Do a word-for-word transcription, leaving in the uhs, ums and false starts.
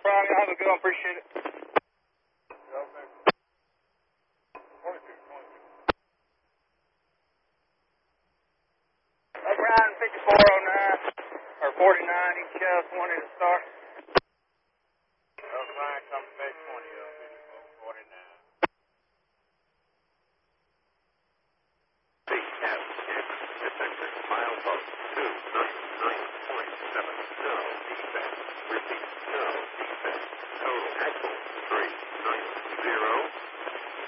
Brian. Y'all have a good one. Appreciate it. Brian, fifty-four oh nine, or forty-nine, East Coast, wanted to start.